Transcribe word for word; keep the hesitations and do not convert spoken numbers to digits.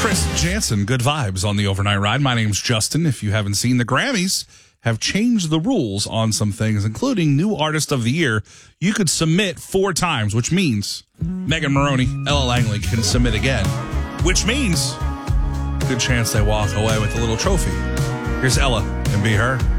Chris Jansen, good vibes on the overnight ride. My name's Justin. If you haven't seen, the Grammys have changed the rules on some things, including new artist of the year. You could submit four times, which means Megan Maroney, Ella Langley can submit again, which means good chance they walk away with a little trophy. Here's Ella and Be Her.